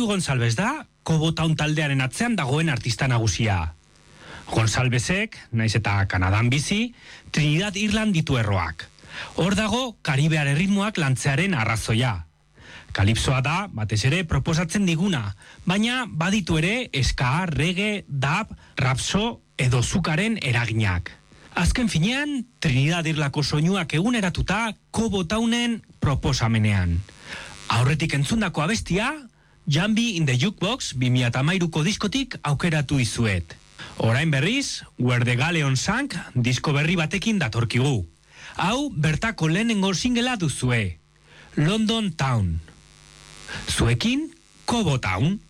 Andrew Gonsalves da Cobo Town taldearen atzean dagoen artista nagusia. Gonsalvesek, naiz eta Kanadan bizi, Trinidad Irland ditu erroak. Hor dago Karibear erritmoak lantzearen arrazoia. Kalipsoa da, batez ere, proposatzen diguna, baina baditu ere ska, reggae, dub, rapso edo zukaren eraginak. Azken finean, Trinidad Irlako soinuak eguneratuta Cobo Townen proposamenean. Aurretik entzundako abestia, Jambi in the Jukebox 2013ko diskotik aukeratu izuet. Orain berriz, Where the Galeon Sank disko berri batekin datorkigu. Hau bertako lehenengo singela duzue, London Town. Zuekin, Cobo Town.